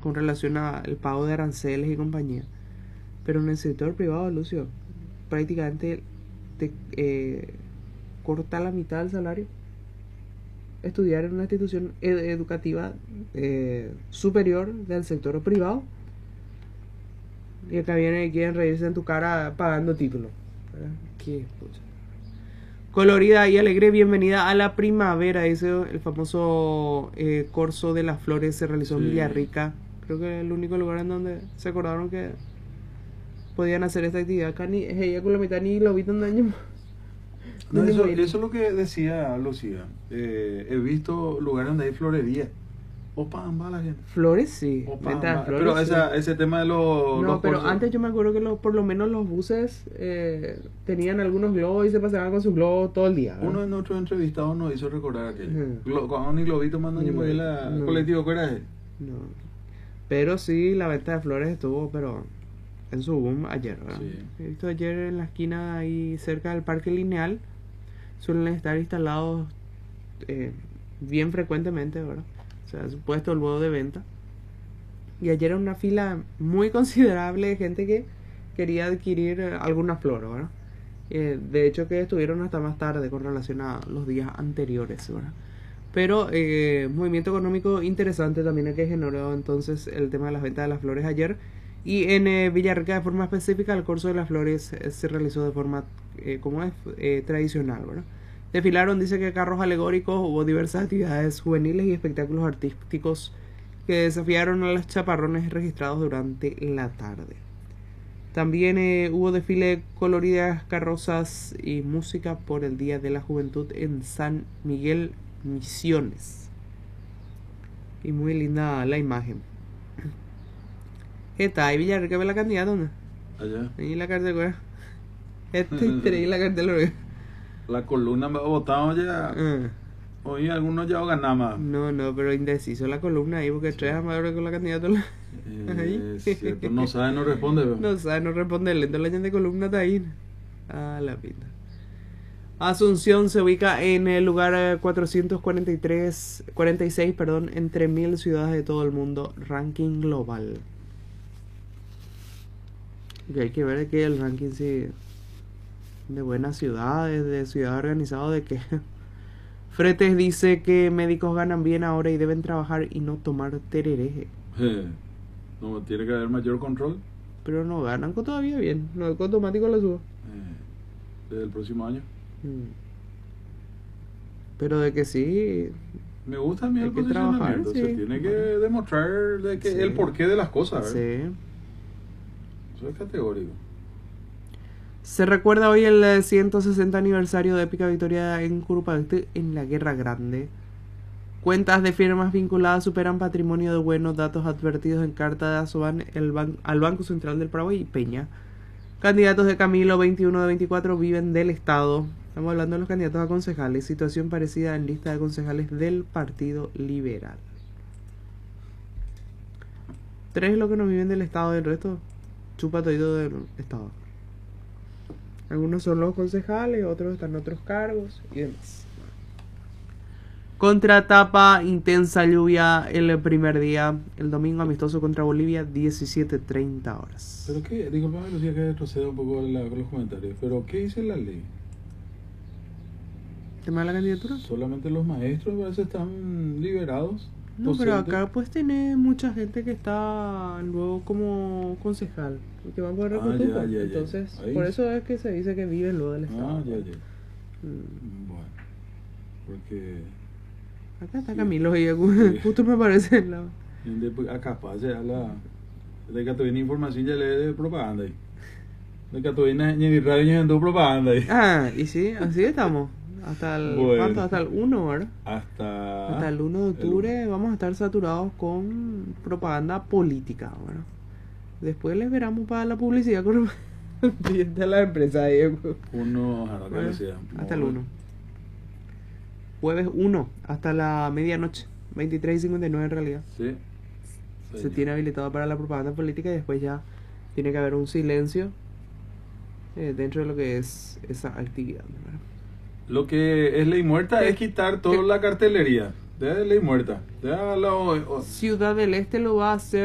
con relación al pago de aranceles y compañía. Pero en el sector privado, Lucio, prácticamente te corta la mitad del salario estudiar en una institución educativa superior del sector privado. Y acá quieren reírse en tu cara pagando título. ¿Qué? Colorida y alegre bienvenida a la primavera. Dice el famoso Corso de las Flores se realizó en Villarrica. Creo que es el único lugar en donde se acordaron que podían hacer esta actividad. Acá ni ella con la mitad ni lo vi tan daño. No, eso es lo que decía Lucía. He visto lugares donde hay florería. Opa, la gente. Flores sí. Venta de flores, pero ese tema de los... No, pero antes yo me acuerdo que por lo menos los buses tenían algunos globos y se pasaban con sus globos todo el día, ¿verdad? Uno de nuestros entrevistados nos hizo recordar aquello. Cuando ni globito mandó el colectivo, ¿qué era ese? No. Pero sí, la venta de flores estuvo, pero en su boom ayer, ¿verdad? Sí. He visto ayer en la esquina ahí cerca del Parque Lineal. Suelen estar instalados bien frecuentemente, ¿verdad? O sea, su puesto luego de venta. Y ayer era una fila muy considerable de gente que quería adquirir alguna flor, ¿verdad? De hecho que estuvieron hasta más tarde con relación a los días anteriores, ¿verdad? Pero movimiento económico interesante también que generó entonces el tema de las ventas de las flores ayer. Y en Villarrica de forma específica el Corso de las Flores se realizó de forma como es tradicional, ¿verdad? Desfilaron, dice que carros alegóricos, hubo diversas actividades juveniles y espectáculos artísticos que desafiaron a los chaparrones registrados durante la tarde. También hubo desfile, coloridas carrozas y música por el Día de la Juventud en San Miguel Misiones. Y muy linda la imagen. Está ahí Villarrica, ve la candidata, ¿no? Allá. Ahí la cartel, y la cartel, la columna votamos ya. Hoy algunos ya ganamos. No, pero indeciso la columna ahí porque tres amadores con la candidata. Cierto, no sabe, no responde. No sabe, no responde. Lento la gente de columna está ahí. Ah, la pinta. Asunción se ubica en el lugar 446, entre 1000 ciudades de todo el mundo. Ranking global. Y hay que ver que el ranking sí, de buenas ciudades, de ciudades organizadas, de que Fretes dice que médicos ganan bien ahora y deben trabajar y no tomar tereré. No, tiene que haber mayor control. Pero no ganan todavía bien, no es automático lo subo. Desde el próximo año. Pero de que sí. Me gusta a mí el trabajar, posicionamiento. sí. Se tiene que demostrar de que el porqué de las cosas, ¿verdad? Sí. Eso es categórico. Se recuerda hoy el 160 aniversario de épica victoria en Curupayty en la Guerra Grande. Cuentas de firmas vinculadas superan patrimonio de buenos datos advertidos en carta de Azoban al Banco Central del Paraguay y Peña. Candidatos de Camilo, 21 de 24, viven del Estado. Estamos hablando de los candidatos a concejales. Situación parecida en lista de concejales del Partido Liberal. 3 es lo que no viven del Estado, el resto chupa todo del Estado. Algunos son los concejales, otros están en otros cargos y demás. Contratapa, intensa lluvia el primer día. El domingo amistoso contra Bolivia, 17:30 horas. Pero qué, disculpa Lucía que retroceda un poco con los comentarios, pero ¿qué dice la ley? ¿Tema de la candidatura? Solamente los maestros a veces están liberados. No, pero acá pues tiene mucha gente que está luego como concejal, que van por Recotuco. Entonces, por eso es que se dice que viven luego del Estado. Bueno, porque acá está Camilo y justo me parece el lado. Acá pasa la de que tuviera información ya le de propaganda ahí. De que tuviera ni radio ni propaganda ahí. Ah, y sí, así estamos. Hasta el, ¿cuánto? Hasta el 1, ¿verdad? Hasta el 1 de octubre vamos a estar saturados con propaganda política, ¿verdad? Después les veremos para la publicidad con el cliente de la empresa. Hasta el 1. Jueves 1, hasta la medianoche. 23:59 en realidad. Sí. Se tiene habilitado para la propaganda política y después ya tiene que haber un silencio dentro de lo que es esa actividad, ¿verdad? Lo que es ley muerta es quitar toda la cartelería. De ley muerta. Ciudad del Este lo va a hacer.